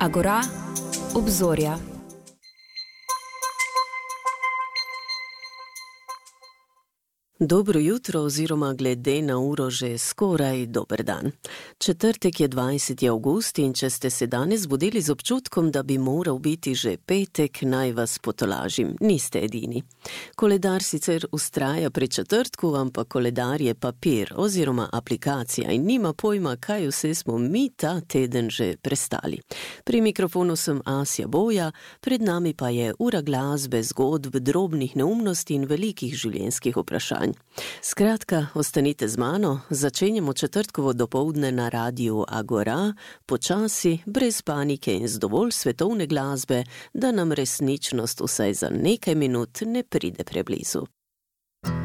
Agora, obzorja. Dobro jutro oziroma glede na uro že skoraj dober dan. Četrtek je 20. avgust in če ste se danes budili z občutkom, da bi moral biti že petek, naj vas potolažim, niste edini. Koledar sicer vztraja pri četrtku, ampak koledar je papir oziroma aplikacija in nima pojma, kaj vse smo mi ta teden že prestali. Pri mikrofonu sem Asja Boja, pred nami pa je ura glasbe, zgodb, drobnih neumnosti in velikih življenjskih vprašanj. Skratka, ostanite z mano, začenjamo četrtkovo dopoldne na radiu Agora, počasi, brez panike in z dovolj svetovne glasbe, da nam resničnost vsaj za nekaj minut ne pride preblizu.